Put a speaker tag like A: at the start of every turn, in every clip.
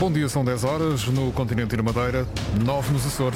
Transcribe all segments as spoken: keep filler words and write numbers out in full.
A: Bom dia, são dez horas no continente e na Madeira, nove nos Açores.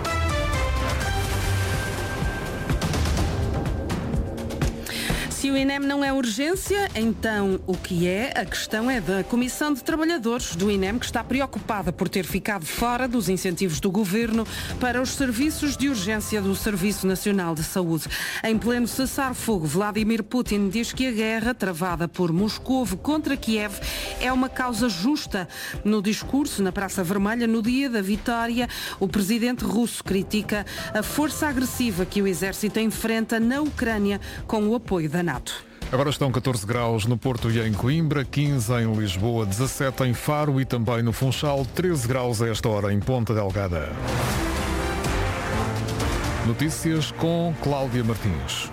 B: Se o INEM não é urgência, então o que é? A questão é da Comissão de Trabalhadores do INEM, que está preocupada por ter ficado fora dos incentivos do Governo para os serviços de urgência do Serviço Nacional de Saúde. Em pleno cessar-fogo, Vladimir Putin diz que a guerra travada por Moscovo contra Kiev é uma causa justa. No discurso na Praça Vermelha, no dia da vitória, o presidente russo critica a força agressiva que o exército enfrenta na Ucrânia com o apoio da NATO.
A: Agora estão catorze graus no Porto e em Coimbra, quinze em Lisboa, dezassete em Faro e também no Funchal, treze graus a esta hora em Ponta Delgada. Notícias com Cláudia Martins.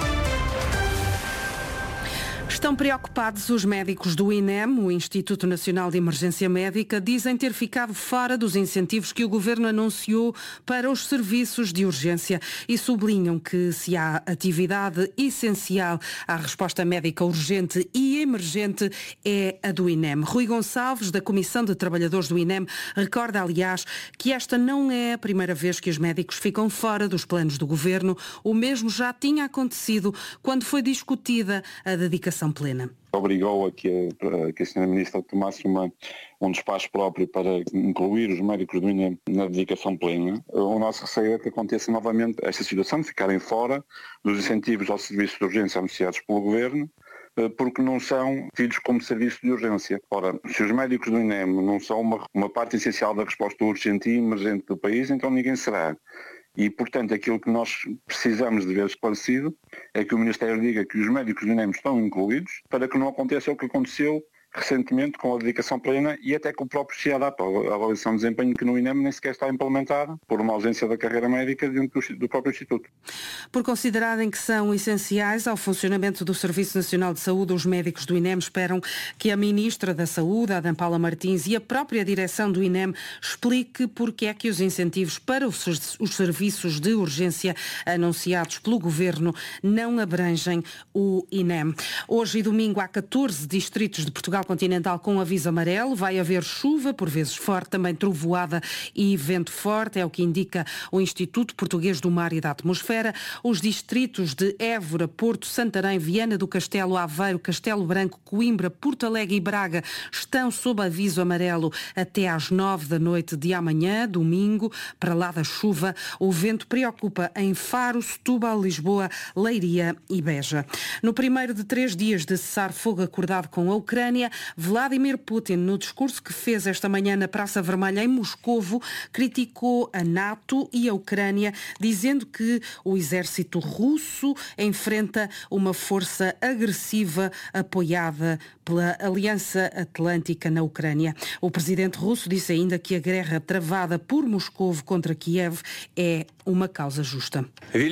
B: Estão preocupados os médicos do INEM, o Instituto Nacional de Emergência Médica, dizem ter ficado fora dos incentivos que o Governo anunciou para os serviços de urgência e sublinham que se há atividade essencial à resposta médica urgente e emergente é a do INEM. Rui Gonçalves, da Comissão de Trabalhadores do INEM, recorda, aliás, que esta não é a primeira vez que os médicos ficam fora dos planos do Governo. O mesmo já tinha acontecido quando foi discutida a dedicação plena.
C: Obrigou a que a, que a senhora Ministra tomasse uma, um despacho próprio para incluir os médicos do INEM na dedicação plena. O nosso receio é que aconteça novamente esta situação de ficarem fora dos incentivos aos serviços de urgência anunciados pelo Governo, porque não são tidos como serviço de urgência. Ora, se os médicos do INEM não são uma, uma parte essencial da resposta urgente e emergente do país, então ninguém será. E, portanto, aquilo que nós precisamos de ver esclarecido é que o Ministério diga que os médicos do INEM estão incluídos para que não aconteça o que aconteceu recentemente com a dedicação plena e até com o próprio C I A D A P, a avaliação de desempenho que no INEM nem sequer está implementada por uma ausência da carreira médica dentro do, do próprio Instituto.
B: Por considerarem que são essenciais ao funcionamento do Serviço Nacional de Saúde, os médicos do INEM esperam que a Ministra da Saúde, Adão Paula Martins, e a própria direção do INEM explique porque é que os incentivos para os, os serviços de urgência anunciados pelo Governo não abrangem o INEM. Hoje e domingo há catorze distritos de Portugal continental com aviso amarelo, vai haver chuva, por vezes forte, também trovoada e vento forte, é o que indica o Instituto Português do Mar e da Atmosfera. Os distritos de Évora, Porto, Santarém, Viana do Castelo, Aveiro, Castelo Branco, Coimbra, Porto Alegre e Braga estão sob aviso amarelo até às nove da noite de amanhã, domingo, para lá da chuva. O vento preocupa em Faro, Setúbal, Lisboa, Leiria e Beja. No primeiro de três dias de cessar-fogo acordado com a Ucrânia, Vladimir Putin, no discurso que fez esta manhã na Praça Vermelha em Moscovo, criticou a NATO e a Ucrânia, dizendo que o exército russo enfrenta uma força agressiva apoiada pela Aliança Atlântica na Ucrânia. O presidente russo disse ainda que a guerra travada por Moscovo contra Kiev é uma causa justa.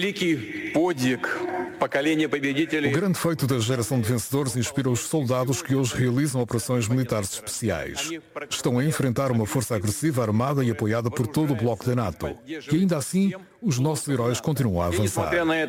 A: O grande feito da geração de vencedores inspira os soldados que hoje realizam operações militares especiais. Estão a enfrentar uma força agressiva, armada e apoiada por todo o bloco da NATO. E ainda assim, os nossos heróis continuam a avançar.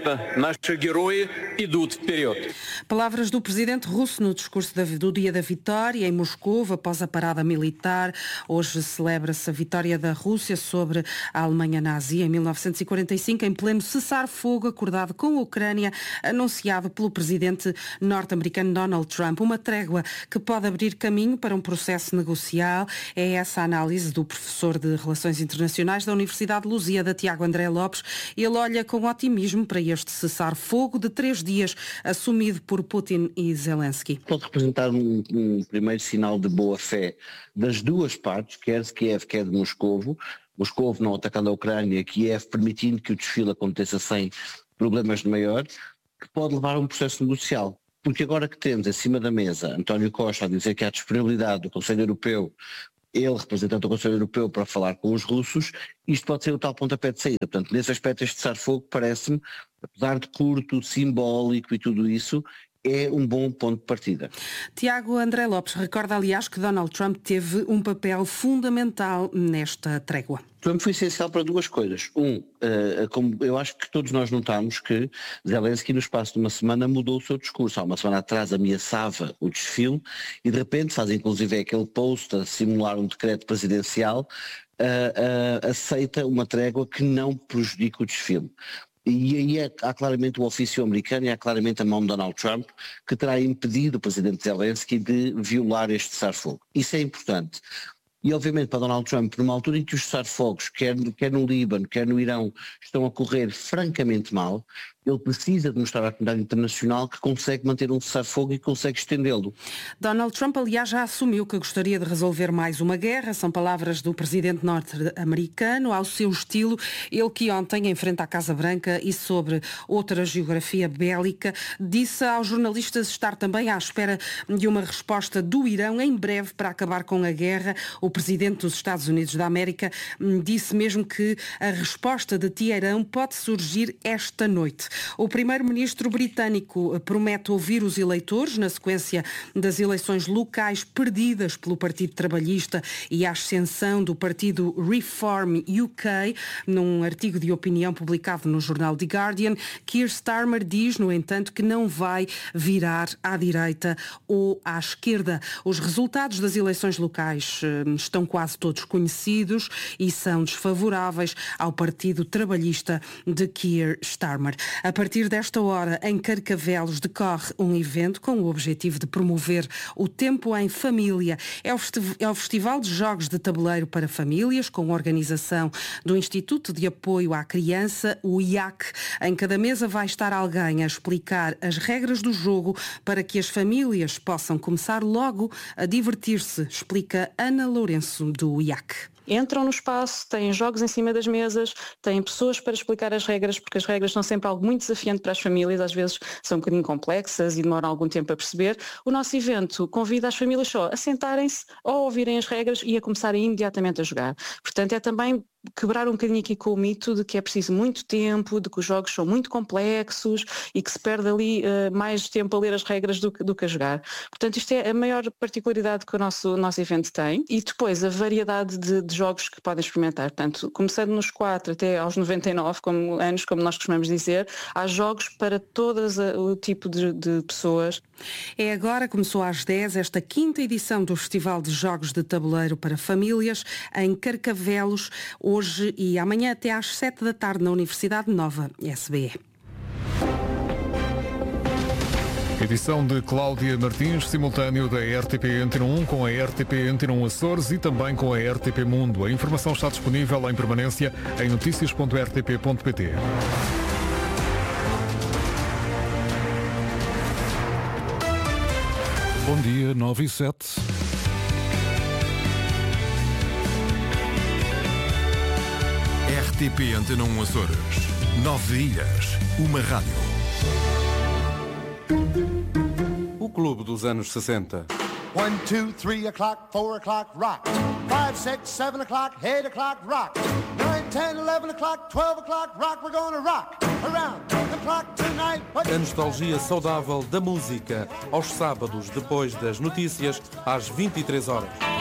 B: Palavras do presidente russo no discurso do Dia da Vitória em Moscou, após a parada militar. Hoje celebra-se a vitória da Rússia sobre a Alemanha nazi em mil novecentos e quarenta e cinco, em pleno cessar-fogo acordado com a Ucrânia, anunciado pelo presidente norte-americano Donald Trump. Uma trégua que pode abrir caminho para um processo negocial. É essa a análise do professor de Relações Internacionais da Universidade de Lusíada, Tiago André Lopes. Ele olha com otimismo para este cessar-fogo de três dias assumido por Putin e Zelensky.
D: Pode representar um, um primeiro sinal de boa-fé das duas partes, quer de Kiev, quer de Moscovo. Moscovo não atacando a Ucrânia, Kiev permitindo que o desfile aconteça sem problemas de maior, que pode levar a um processo negocial. Porque agora que temos em cima da mesa António Costa a dizer que há disponibilidade do Conselho Europeu, ele representante do Conselho Europeu, para falar com os russos, isto pode ser o tal pontapé de saída. Portanto, nesse aspecto este cessar-fogo parece-me, apesar de curto, simbólico e tudo isso, é um bom ponto de partida.
B: Tiago André Lopes recorda, aliás, que Donald Trump teve um papel fundamental nesta trégua.
D: Trump foi essencial para duas coisas. Um, uh, como eu acho que todos nós notamos que Zelensky no espaço de uma semana mudou o seu discurso. Há uma semana atrás ameaçava o desfile e de repente faz inclusive aquele post a simular um decreto presidencial, uh, uh, aceita uma trégua que não prejudica o desfile. E aí é, há claramente o ofício americano e há claramente a mão de Donald Trump que terá impedido o presidente Zelensky de violar este cessar-fogo. Isso é importante. E obviamente para Donald Trump, numa altura em que os cessar-fogos, quer, quer no Líbano, quer no Irão, estão a correr francamente mal, ele precisa de mostrar à comunidade internacional que consegue manter um cessar-fogo e consegue estendê-lo.
B: Donald Trump, aliás, já assumiu que gostaria de resolver mais uma guerra. São palavras do presidente norte-americano, ao seu estilo. Ele que ontem, em frente à Casa Branca e sobre outra geografia bélica, disse aos jornalistas estar também à espera de uma resposta do Irão em breve para acabar com a guerra. O presidente dos Estados Unidos da América disse mesmo que a resposta de Teherão pode surgir esta noite. O primeiro-ministro britânico promete ouvir os eleitores na sequência das eleições locais perdidas pelo Partido Trabalhista e a ascensão do partido Reform U K. Num artigo de opinião publicado no jornal The Guardian, Keir Starmer diz, no entanto, que não vai virar à direita ou à esquerda. Os resultados das eleições locais estão quase todos conhecidos e são desfavoráveis ao Partido Trabalhista de Keir Starmer. A partir desta hora, em Carcavelos, decorre um evento com o objetivo de promover o tempo em família. É o, festi- é o Festival de Jogos de Tabuleiro para Famílias, com a organização do Instituto de Apoio à Criança, o I A C. Em cada mesa vai estar alguém a explicar as regras do jogo para que as famílias possam começar logo a divertir-se, explica Ana Lourenço, do I A C.
E: Entram no espaço, têm jogos em cima das mesas, têm pessoas para explicar as regras, porque as regras são sempre algo muito desafiante para as famílias, às vezes são um bocadinho complexas e demoram algum tempo a perceber. O nosso evento convida as famílias só a sentarem-se, a ouvirem as regras e a começarem imediatamente a jogar. Portanto, é também quebrar um bocadinho aqui com o mito de que é preciso muito tempo, de que os jogos são muito complexos e que se perde ali uh, mais tempo a ler as regras do que, do que a jogar. Portanto, isto é a maior particularidade que o nosso, nosso evento tem. E depois a variedade de, de jogos que podem experimentar. Portanto, começando nos quatro até aos noventa e nove como, anos, como nós costumamos dizer, há jogos para todo o tipo de, de pessoas.
B: É agora, começou às dez, esta quinta edição do Festival de Jogos de Tabuleiro para Famílias em Carcavelos, hoje e amanhã até às sete da tarde na Universidade Nova S B E.
A: Edição de Cláudia Martins, simultâneo da R T P Antena um com a R T P Antena um Açores e também com a R T P Mundo. A informação está disponível em permanência em notícias ponto r t p ponto p t.
F: Bom dia, nove e sete. R T P Antena um Açores. Nove ilhas, uma rádio.
G: O clube dos anos sessenta.
H: One, two, three o'clock, four o'clock, rock. Five, six, seven o'clock, eight o'clock, rock. Nine, ten, eleven o'clock, twelve o'clock, rock. We're gonna rock around the clock tonight.
G: A nostalgia saudável da música, aos sábados, depois das notícias, às vinte e três horas.